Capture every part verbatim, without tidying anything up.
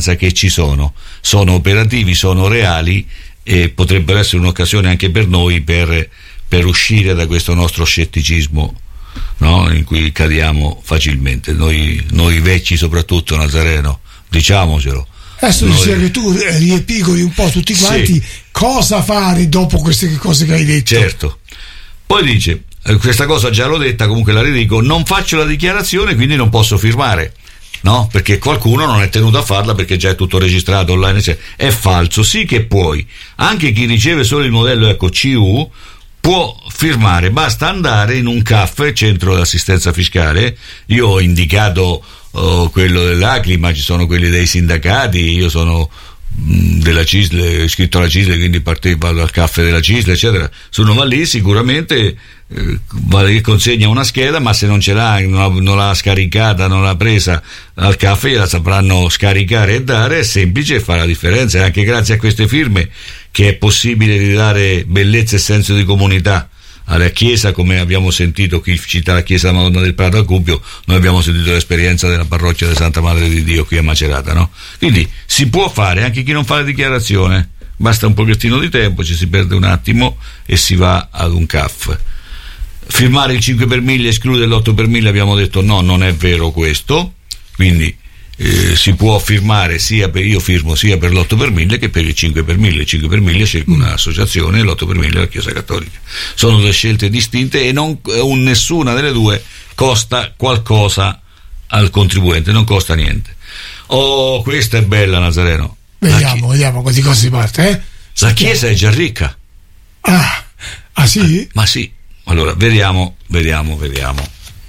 speranza che ci sono, sono operativi, sono reali e potrebbero essere un'occasione anche per noi per, per uscire da questo nostro scetticismo, no? In cui cadiamo facilmente, noi, noi vecchi soprattutto, Nazareno, diciamocelo. Adesso noi... sia che tu riepigoli un po' tutti quanti, sì. Cosa fare dopo queste cose che hai detto? Certo. Poi dice, questa cosa già l'ho detta, comunque la ridico, non faccio la dichiarazione, quindi non posso firmare, no? Perché qualcuno non è tenuto a farla perché già è tutto registrato online, cioè, è falso. Sì che puoi, anche chi riceve solo il modello, ecco, C U può firmare, basta andare in un C A F, centro di assistenza fiscale. Io ho indicato uh, quello dell'A C L I, ma ci sono quelli dei sindacati, io sono della C I S L, iscritto alla C I S L, quindi partecipo al C A F della C I S L, eccetera. Se uno va lì sicuramente eh, va, consegna una scheda, ma se non ce l'ha, non, non l'ha scaricata, non l'ha presa al C A F, la sapranno scaricare e dare. È semplice e fa la differenza, e anche grazie a queste firme che è possibile ridare bellezza e senso di comunità alla Chiesa, come abbiamo sentito qui cita la Chiesa Madonna del Prato a Gubbio, noi abbiamo sentito l'esperienza della parrocchia della Santa Madre di Dio qui a Macerata, no? Quindi si può fare, anche chi non fa la dichiarazione, basta un pochettino di tempo, ci si perde un attimo e si va ad un C A F. Firmare il cinque per mille esclude l'otto per mille, abbiamo detto no, non è vero questo, quindi Eh, si può firmare sia per, io firmo sia per l'otto per mille che per il cinque per mille. Il cinque per mille scelgo un'associazione e l'otto per mille la Chiesa Cattolica. Sono due scelte distinte e non, un, nessuna delle due costa qualcosa al contribuente, non costa niente. Oh, questa è bella, Nazareno. Vediamo, chi- vediamo di cosa si parte, eh? La Chiesa è già ricca. Ah, ah sì? Ah, ma sì. Allora, vediamo, vediamo, vediamo.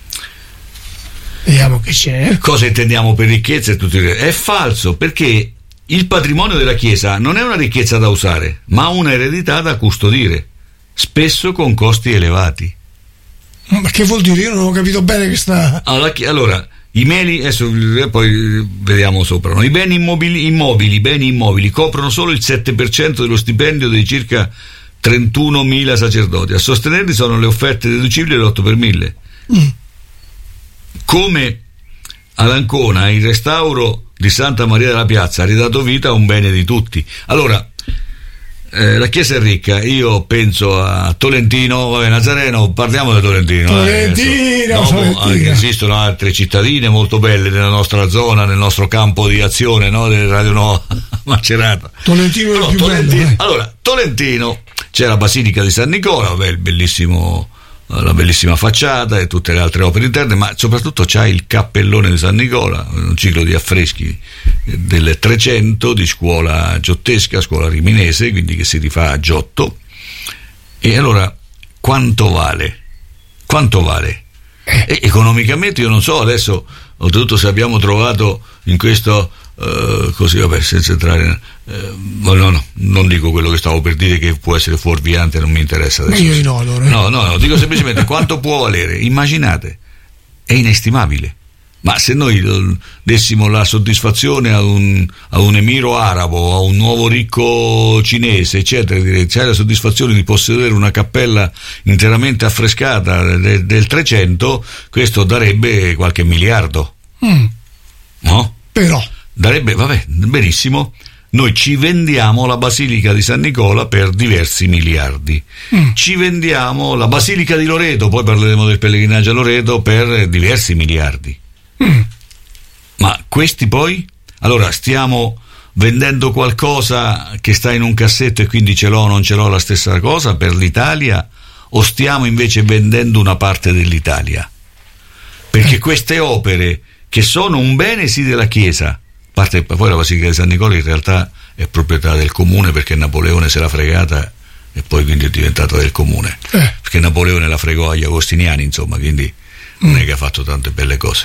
Vediamo che c'è. Cosa intendiamo per ricchezza e tutto il resto? È falso, perché il patrimonio della Chiesa non è una ricchezza da usare, ma una eredità da custodire, spesso con costi elevati. Ma che vuol dire? Io non ho capito bene questa. Allora, allora i meli, adesso poi vediamo sopra, no? I beni immobili, immobili, beni immobili coprono solo il sette per cento dello stipendio dei circa trentunomila sacerdoti. A sostenerli sono le offerte deducibili dell'otto per mille. Mm. Come ad Ancona il restauro di Santa Maria della Piazza ha ridato vita a un bene di tutti. Allora, eh, la Chiesa è ricca, io penso a Tolentino, vabbè, Nazareno, parliamo di Tolentino. Tolentino, eh, Tolentino. Dopo, esistono altre cittadine molto belle nella nostra zona, nel nostro campo di azione, no? Del Radio Nuova Macerata. Tolentino è il più Tolentino, bello, allora, Tolentino, c'è la Basilica di San Nicola, vabbè, il bellissimo, la bellissima facciata e tutte le altre opere interne, ma soprattutto c'è il cappellone di San Nicola, un ciclo di affreschi del trecento di scuola giottesca, scuola riminese, quindi che si rifà a Giotto. E allora quanto vale? Quanto vale? E economicamente io non so, adesso oltretutto se abbiamo trovato in questo Uh, così vabbè, senza entrare uh, no, no, non dico quello che stavo per dire, che può essere fuorviante, non mi interessa adesso. Io no, allora. no, no, no, dico semplicemente quanto può valere. Immaginate, è inestimabile. Ma se noi dessimo la soddisfazione a un, a un emiro arabo, a un nuovo ricco cinese, eccetera, dire, c'è la soddisfazione di possedere una cappella interamente affrescata de, del trecento, questo darebbe qualche miliardo. Mm. No? Però darebbe, vabbè, benissimo, noi ci vendiamo la Basilica di San Nicola per diversi miliardi, mm. ci vendiamo la Basilica di Loreto, poi parleremo del pellegrinaggio a Loreto, per diversi miliardi. Mm. Ma questi poi? Allora stiamo vendendo qualcosa che sta in un cassetto e quindi ce l'ho o non ce l'ho la stessa cosa per l'Italia, o stiamo invece vendendo una parte dell'Italia? Perché queste opere, che sono un bene sì della Chiesa, parte, poi la Basilica di San Nicola in realtà è proprietà del comune, perché Napoleone se l'ha fregata e poi quindi è diventata del comune, eh. perché Napoleone la fregò agli agostiniani, insomma, quindi mm. non è che ha fatto tante belle cose,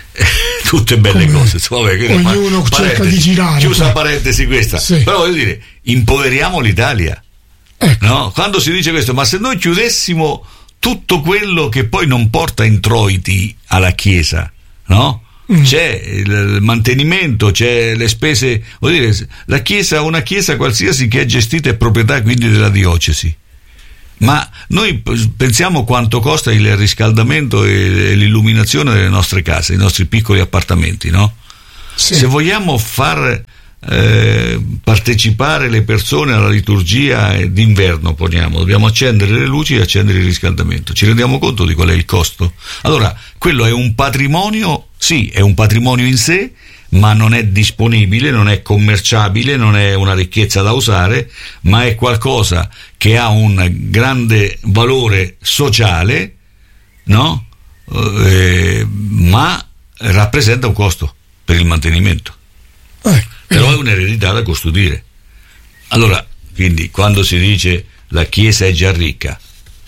tutte belle Come? cose, insomma, vabbè, ognuno pa- cerca di girare, chiusa parentesi questa, sì. Però voglio dire, impoveriamo l'Italia, ecco. No? Quando si dice questo, ma se noi chiudessimo tutto quello che poi non porta introiti alla Chiesa, no? Mm. C'è il mantenimento, c'è le spese, vuol dire, la chiesa, una chiesa qualsiasi che è gestita è proprietà quindi della diocesi, ma noi pensiamo quanto costa il riscaldamento e l'illuminazione delle nostre case, i nostri piccoli appartamenti, no? Sì. Se vogliamo far eh, partecipare le persone alla liturgia d'inverno, poniamo, dobbiamo accendere le luci e accendere il riscaldamento. Ci rendiamo conto di qual è il costo? Allora, quello è un patrimonio, sì, è un patrimonio in sé, ma non è disponibile, non è commerciabile, non è una ricchezza da usare, ma è qualcosa che ha un grande valore sociale, no? Eh, ma rappresenta un costo per il mantenimento. Eh, Però è un'eredità da custodire. Allora, quindi, quando si dice la Chiesa è già ricca,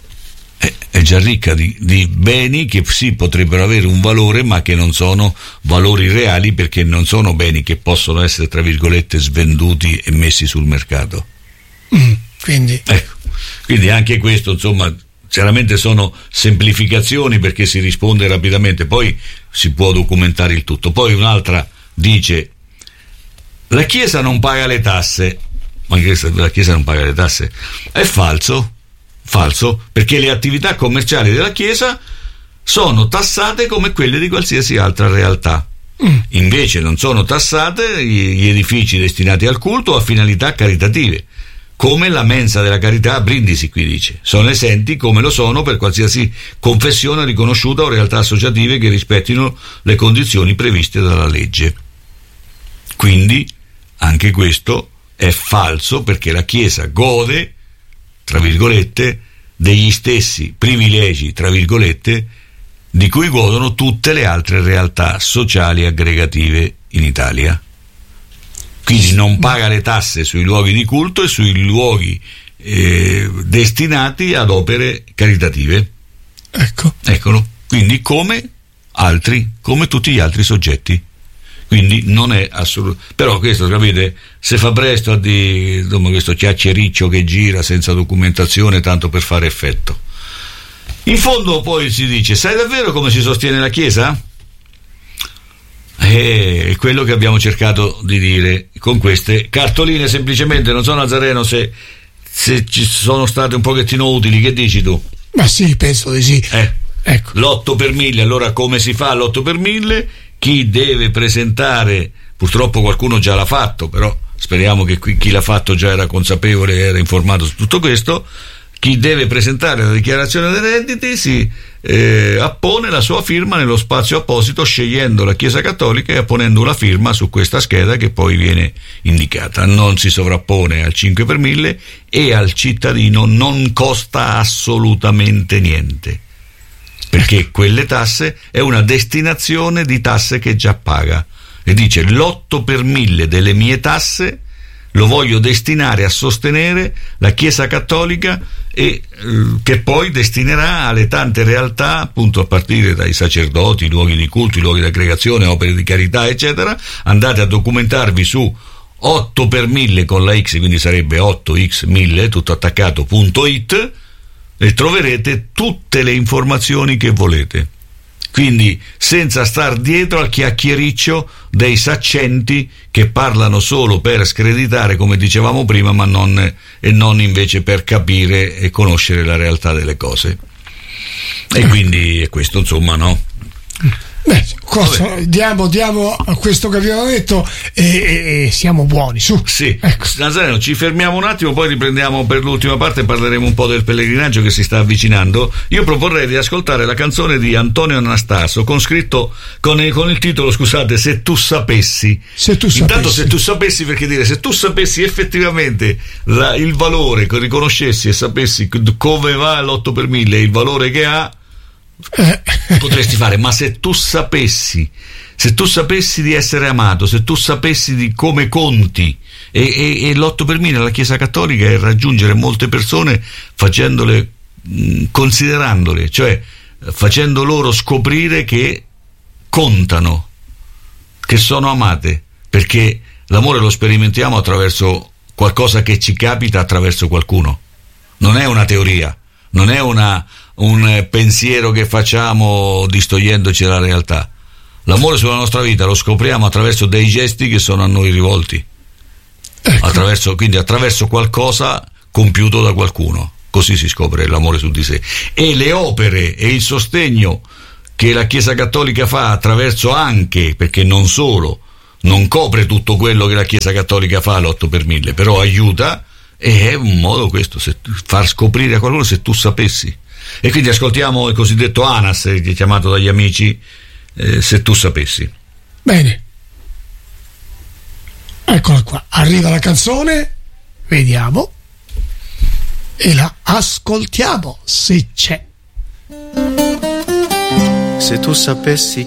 è già ricca di, di beni che sì potrebbero avere un valore, ma che non sono valori reali, perché non sono beni che possono essere, tra virgolette, svenduti e messi sul mercato. Mm, quindi. Ecco, quindi anche questo, insomma, chiaramente sono semplificazioni perché si risponde rapidamente, poi si può documentare il tutto. Poi un'altra dice: la Chiesa non paga le tasse. Ma la Chiesa non paga le tasse? È falso. Falso, perché le attività commerciali della Chiesa sono tassate come quelle di qualsiasi altra realtà. Mm. Invece non sono tassate gli edifici destinati al culto o a finalità caritative, come la mensa della carità a Brindisi, qui dice. Sono esenti come lo sono per qualsiasi confessione riconosciuta o realtà associative che rispettino le condizioni previste dalla legge. Quindi anche questo è falso, perché la Chiesa gode, tra virgolette, degli stessi privilegi, tra virgolette, di cui godono tutte le altre realtà sociali aggregative in Italia. Quindi non paga le tasse sui luoghi di culto e sui luoghi eh, destinati ad opere caritative. Ecco. Eccolo. Quindi come altri, come tutti gli altri soggetti. Quindi non è assolutamente. Però questo, capite, se fa presto a di insomma, questo chiacchiericcio che gira senza documentazione tanto per fare effetto. In fondo poi si dice: sai davvero come si sostiene la Chiesa? È quello che abbiamo cercato di dire con queste cartoline. Semplicemente, non so, Nazareno, se, se ci sono state un pochettino utili. Che dici tu? Ma sì, penso di sì. Eh, ecco. L'otto per mille, allora come si fa l'otto per mille? Chi deve presentare, purtroppo qualcuno già l'ha fatto, però speriamo che qui, chi l'ha fatto già era consapevole e era informato su tutto questo. Chi deve presentare la dichiarazione dei redditi si eh, appone la sua firma nello spazio apposito, scegliendo la Chiesa Cattolica e apponendo una firma su questa scheda che poi viene indicata. Non si sovrappone al cinque per mille e al cittadino non costa assolutamente niente, perché quelle tasse è una destinazione di tasse che già paga, e dice: l'otto per mille delle mie tasse lo voglio destinare a sostenere la Chiesa Cattolica, e eh, che poi destinerà alle tante realtà, appunto a partire dai sacerdoti, luoghi di culto, luoghi di aggregazione, opere di carità, eccetera. Andate a documentarvi su otto per mille con la X, quindi sarebbe otto x mille tutto attaccato punto it, e troverete tutte le informazioni che volete. Quindi senza star dietro al chiacchiericcio dei saccenti che parlano solo per screditare, come dicevamo prima, ma non, e non invece per capire e conoscere la realtà delle cose. E quindi è questo, insomma, no? Beh, cosa, diamo, diamo a questo che abbiamo detto e, e, e siamo buoni, su. Sì, ecco. Nazareno, ci fermiamo un attimo, poi riprendiamo per l'ultima parte e parleremo un po' del pellegrinaggio che si sta avvicinando. Io proporrei di ascoltare la canzone di Antonio Anastaso con scritto con il, con il titolo, scusate, Se tu sapessi. Se tu sapessi. Intanto se tu sapessi, perché dire, se tu sapessi effettivamente la, il valore, che riconoscessi e sapessi come va l'otto per mille e il valore che ha, Eh. potresti fare. Ma se tu sapessi, se tu sapessi di essere amato, se tu sapessi di come conti, e, e, e l'otto per mille alla Chiesa Cattolica è raggiungere molte persone facendole, mh, considerandole, cioè facendo loro scoprire che contano, che sono amate, perché l'amore lo sperimentiamo attraverso qualcosa che ci capita attraverso qualcuno. Non è una teoria, non è una un pensiero che facciamo distogliendoci dalla realtà. L'amore sulla nostra vita lo scopriamo attraverso dei gesti che sono a noi rivolti, ecco. attraverso, quindi attraverso qualcosa compiuto da qualcuno. Così si scopre l'amore su di sé. E le opere e il sostegno che la Chiesa Cattolica fa attraverso anche, perché non solo, non copre tutto quello che la Chiesa Cattolica fa, l'otto per mille, però aiuta, e è un modo questo, se, far scoprire a qualcuno se tu sapessi. E quindi ascoltiamo il cosiddetto ANAS, che è chiamato dagli amici, eh, se tu sapessi. Bene, eccola qua, arriva la canzone, vediamo e la ascoltiamo se c'è. Se tu sapessi